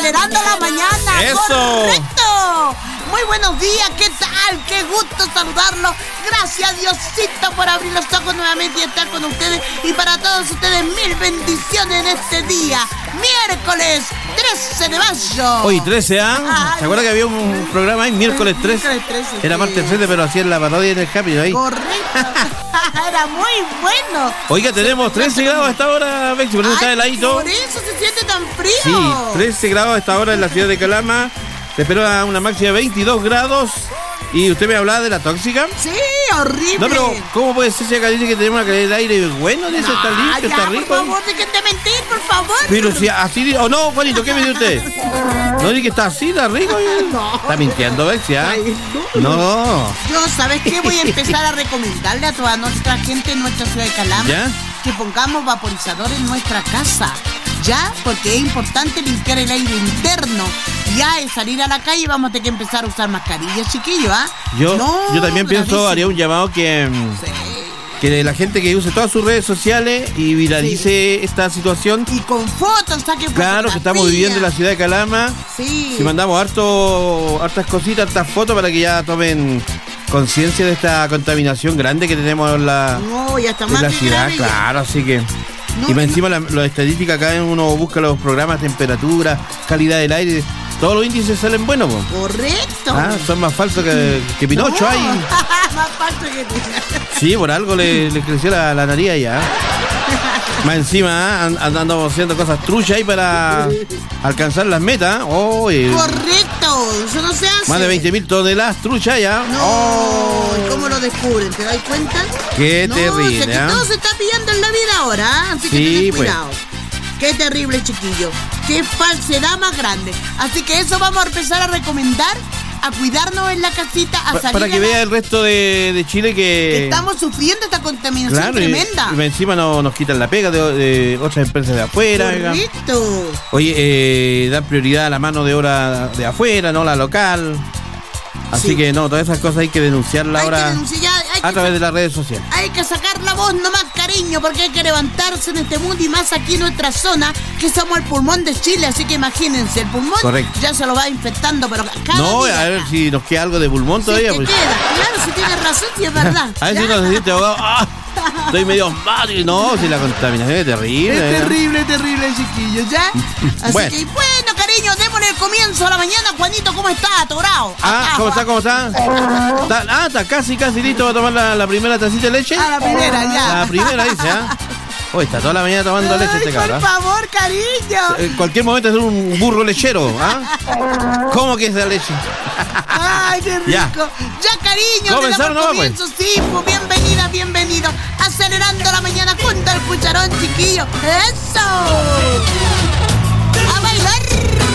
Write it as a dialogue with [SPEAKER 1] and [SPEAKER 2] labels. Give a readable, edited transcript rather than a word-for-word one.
[SPEAKER 1] Acelerando la mañana.
[SPEAKER 2] ¡Eso!
[SPEAKER 1] ¡Correcto! Muy buenos días, ¿qué tal? ¡Qué gusto saludarlos! Gracias, Diosito, por abrir los ojos nuevamente y estar con ustedes. Y para todos ustedes, mil bendiciones en este día. Miércoles 13 de mayo.
[SPEAKER 2] Hoy 13, ¿ah? ¿Se acuerda que había un programa ahí, miércoles 13?
[SPEAKER 1] Miércoles 13,
[SPEAKER 2] Era martes 13, pero hacían la parodia en el Happy ahí.
[SPEAKER 1] Correcto. Era muy bueno.
[SPEAKER 2] Oiga, tenemos 13 grados a esta hora, Bexi, por eso está heladito.
[SPEAKER 1] Por eso se siente tan frío.
[SPEAKER 2] Sí, 13 grados a esta hora en la ciudad de Calama. Se espera una máxima de 22 grados. ¿Y usted me hablaba de la tóxica?
[SPEAKER 1] Sí, horrible.
[SPEAKER 2] No, pero ¿cómo puede ser si acá dice que tenemos una calidad de aire bueno? Dice, está limpio, está rico.
[SPEAKER 1] Por favor, dejen de mentir, por favor.
[SPEAKER 2] Pero si así... ¿O no, Juanito? ¿Qué me dio usted? ¿No dice que está así, está rico?
[SPEAKER 1] No.
[SPEAKER 2] Está mintiendo, Bexi, ¿ah?
[SPEAKER 1] No. Yo, ¿sabes qué? Voy a empezar a recomendarle a toda nuestra gente en nuestra ciudad de Calama
[SPEAKER 2] ¿Ya?
[SPEAKER 1] que pongamos vaporizador en nuestra casa. ¿Ya? Porque es importante limpiar el aire interno. Ya es salir a la calle y vamos a tener que empezar a usar mascarillas, chiquillos, ¿ah?
[SPEAKER 2] Yo también pienso,
[SPEAKER 1] gravísimo.
[SPEAKER 2] haría un llamado que la gente que use todas sus redes sociales y viralice esta situación.
[SPEAKER 1] Y con fotos, saque
[SPEAKER 2] Claro, que estamos viviendo en la ciudad de Calama.
[SPEAKER 1] Sí.
[SPEAKER 2] Si mandamos hartas cositas, hartas fotos para que ya tomen conciencia de esta contaminación grande que tenemos en la ciudad, claro, así que...
[SPEAKER 1] No,
[SPEAKER 2] y más encima la estadística acá uno busca los programas, temperatura, calidad del aire, todos los índices salen buenos, po.
[SPEAKER 1] Correcto.
[SPEAKER 2] Son más falsos que Pinocho,
[SPEAKER 1] No.
[SPEAKER 2] ahí.
[SPEAKER 1] Más falso que
[SPEAKER 2] Sí, por algo le creció la nariz allá. Más encima, andando haciendo cosas truchas ahí para alcanzar las metas.
[SPEAKER 1] Correcto, eso no se hace.
[SPEAKER 2] Más de 20.000 toneladas truchas ya.
[SPEAKER 1] No, ¿cómo lo descubren? ¿Te das cuenta?
[SPEAKER 2] Qué terrible,
[SPEAKER 1] Que todo se está pillando en la vida ahora, ¿eh? Así que
[SPEAKER 2] Sí,
[SPEAKER 1] ten
[SPEAKER 2] pues.
[SPEAKER 1] cuidado. Qué terrible, chiquillo. Qué falsedad más grande. Así que eso vamos a empezar a recomendar, a cuidarnos en la casita, a salir
[SPEAKER 2] Para que vea el resto de Chile que
[SPEAKER 1] estamos sufriendo esta contaminación
[SPEAKER 2] claro,
[SPEAKER 1] tremenda.
[SPEAKER 2] y encima nos quitan la pega de otras empresas de afuera.
[SPEAKER 1] Correcto.
[SPEAKER 2] Oye, dar prioridad a la mano de obra de afuera, no la local. Así
[SPEAKER 1] Sí.
[SPEAKER 2] que no, todas esas cosas hay que denunciarlas ahora a través de las redes sociales.
[SPEAKER 1] Hay que sacar la voz nomás, cariño, porque hay que levantarse en este mundo y más aquí en nuestra zona, que somos el pulmón de Chile, así que imagínense, el pulmón
[SPEAKER 2] Correcto.
[SPEAKER 1] ya se lo va infectando, pero cada
[SPEAKER 2] No,
[SPEAKER 1] día,
[SPEAKER 2] a ver si nos queda algo de pulmón todavía.
[SPEAKER 1] Si te
[SPEAKER 2] Pues.
[SPEAKER 1] queda, claro, si tienes razón, si es verdad.
[SPEAKER 2] A ver si
[SPEAKER 1] Ya.
[SPEAKER 2] uno se siente ahogado. ¡Ah! Estoy medio mal. No, si la contaminación es terrible.
[SPEAKER 1] Es terrible, chiquillos, ¿ya? Así
[SPEAKER 2] Bueno.
[SPEAKER 1] que, bueno, cariño, démosle el comienzo a la mañana. Juanito, ¿cómo está? Atorado.
[SPEAKER 2] ¿Cómo está? Está casi listo para tomar la primera tacita de leche.
[SPEAKER 1] A la primera, ya.
[SPEAKER 2] La primera dice, ¿ah? Hoy está toda la mañana tomando leche este cabrón.
[SPEAKER 1] Por favor, cariño.
[SPEAKER 2] En cualquier momento es un burro lechero, ¿ah? ¿Cómo que es la leche?
[SPEAKER 1] Ay, qué rico.
[SPEAKER 2] Ya.
[SPEAKER 1] Ya, cariño,
[SPEAKER 2] ¿Comenzaron
[SPEAKER 1] te damos
[SPEAKER 2] nomás,
[SPEAKER 1] comienzo, sí, pues bienvenido. Acelerando la mañana junto al cucharón, chiquillo. ¡Eso! ¡A bailar!